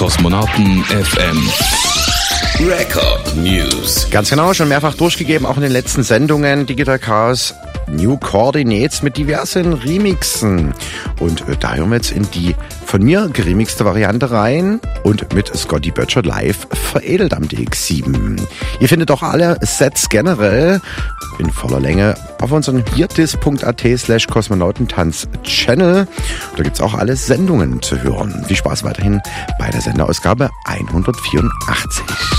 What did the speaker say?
Kosmonauten FM Record News. Ganz genau, schon mehrfach durchgegeben, auch in den letzten Sendungen. Digital Chaos New Coordinates mit diversen Remixen. Und da hören wir jetzt in die von mir geremixte Variante rein und mit Scotty Böttcher live veredelt am DX7. Ihr findet auch alle Sets generell in voller Länge auf unserem hierdis.at/Kosmonautentanz-Channel. Da gibt's auch alle Sendungen zu hören. Viel Spaß weiterhin bei der Senderausgabe 184.